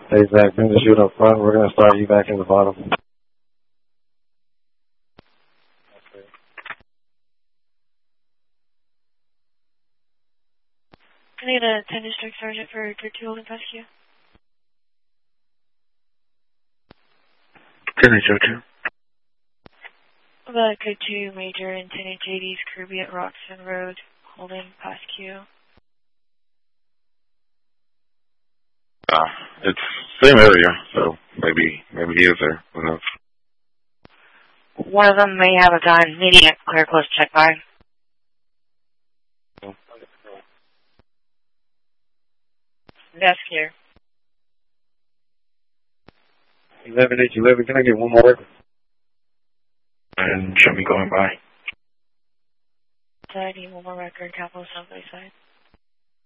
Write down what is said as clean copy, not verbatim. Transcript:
Hey, Zach, bring the chute up front. We're going to start you back in the bottom. I need a 10 District Sergeant for Group 2 Holding Rescue. 10H02. About Group 2 Major and 10H80's Kirby at Roxton Road, holding past Q. It's same area, so maybe he is there. Who knows? One of them may have a gun. Needing a clear close check by. That's clear. 11H11, can I get one more record? And show me going by. So I need one more record, Capital Assembly side.